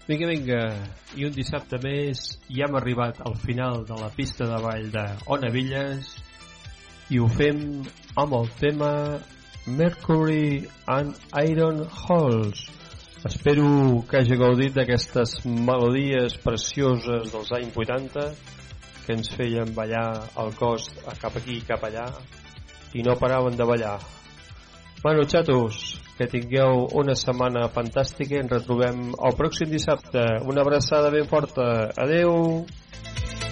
Vinga, i un dissabte més ja hem arribat al final de la pista de ball de Ona Villas i ho fem amb el tema Mercury and Iron Halls. Espero que hagi gaudit d'aquestes melodies precioses dels anys 80 que ens feien ballar el cos cap aquí i cap allà i no paraven de ballar. Bueno, xatos, que tingueu una setmana fantàstica i ens retrobem el pròxim dissabte. Una abraçada ben forta. Adeu!